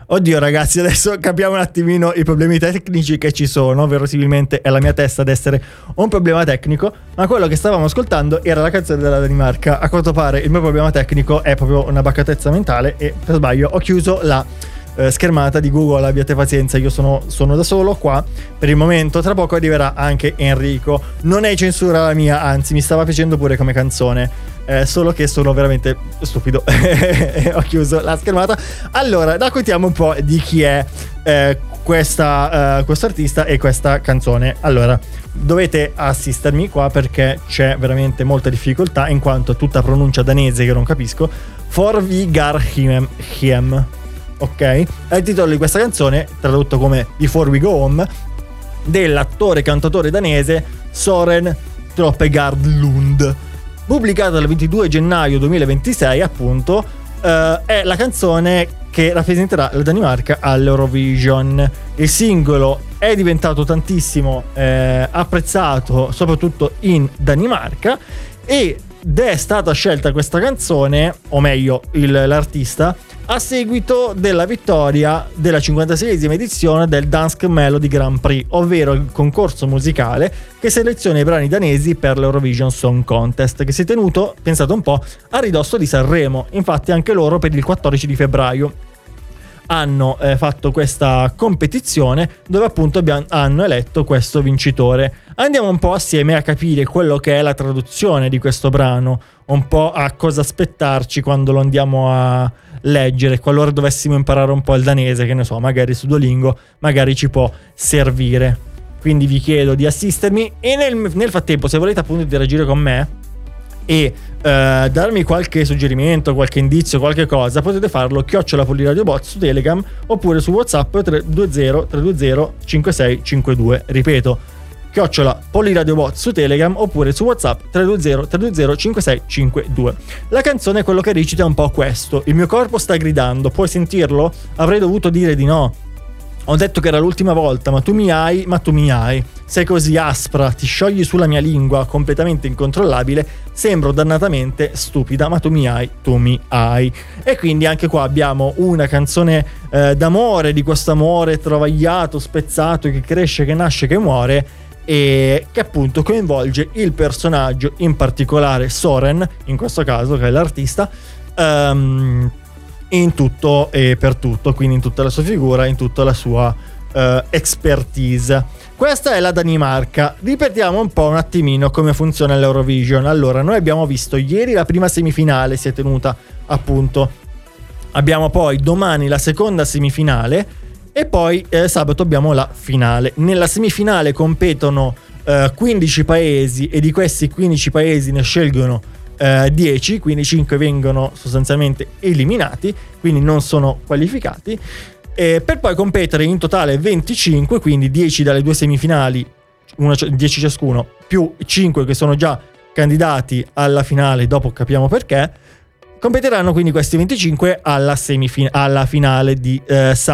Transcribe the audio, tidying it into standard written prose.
Oddio ragazzi, adesso capiamo un attimino i problemi tecnici che ci sono. Verosimilmente è la mia testa ad essere un problema tecnico, ma quello che stavamo ascoltando era la canzone della Danimarca. A quanto pare il mio problema tecnico è proprio una baccatezza mentale e per sbaglio ho chiuso la schermata di Google. Abbiate pazienza, io sono da solo qua per il momento. Tra poco arriverà anche Enrico. Non è censura la mia, anzi mi stava piacendo pure come canzone. Solo che sono veramente stupido. Ho chiuso la schermata. Allora, raccontiamo un po' di chi è questo artista e questa canzone. Allora, dovete assistermi qua perché c'è veramente molta difficoltà, in quanto tutta pronuncia danese che non capisco. Forvigar Hjem. Ok? È il titolo di questa canzone, tradotto come Before We Go Home, dell'attore e cantatore danese Søren Tropegaard Lund. Pubblicata il 22 gennaio 2026, appunto, è la canzone che rappresenterà la Danimarca all'Eurovision. Il singolo è diventato tantissimo apprezzato, soprattutto in Danimarca, ed è stata scelta questa canzone, o meglio l'artista, a seguito della vittoria della 56esima edizione del Dansk Melody Grand Prix, ovvero il concorso musicale che seleziona i brani danesi per l'Eurovision Song Contest, che si è tenuto, pensate un po', a ridosso di Sanremo. Infatti anche loro per il 14 di febbraio hanno fatto questa competizione dove appunto hanno eletto questo vincitore. Andiamo un po' assieme a capire quello che è la traduzione di questo brano, un po' a cosa aspettarci quando lo andiamo a leggere, qualora dovessimo imparare un po' il danese, che ne so, magari su Duolingo, magari ci può servire. Quindi vi chiedo di assistermi e nel frattempo, se volete appunto interagire con me e darmi qualche suggerimento, qualche indizio, qualche cosa, potete farlo @Poliradiobot su Telegram oppure su WhatsApp 320 5652. Ripeto, @Poliradiobot su Telegram oppure su WhatsApp 320 5652. La canzone, quello che recita è un po' questo: il mio corpo sta gridando, puoi sentirlo? Avrei dovuto dire di no. Ho detto che era l'ultima volta, ma tu mi hai. Sei così aspra, ti sciogli sulla mia lingua, completamente incontrollabile. Sembro dannatamente stupida, ma tu mi hai. E quindi anche qua abbiamo una canzone d'amore, di questo amore travagliato, spezzato, che cresce, che nasce, che muore, e che appunto coinvolge il personaggio, in particolare Søren, in questo caso, che è l'artista, in tutto e per tutto, quindi in tutta la sua figura, in tutta la sua expertise. Questa è la Danimarca. Ripetiamo un po' un attimino come funziona l'Eurovision. Allora, noi abbiamo visto ieri la prima semifinale, si è tenuta appunto, abbiamo poi domani la seconda semifinale e poi sabato abbiamo la finale. Nella semifinale competono 15 paesi e di questi 15 paesi ne scelgono 10, quindi 5 vengono sostanzialmente eliminati, quindi non sono qualificati, per poi competere in totale 25, quindi 10 dalle due semifinali, 10 ciascuno, più 5 che sono già candidati alla finale, dopo capiamo perché. Competeranno quindi questi 25 alla finale di sabato.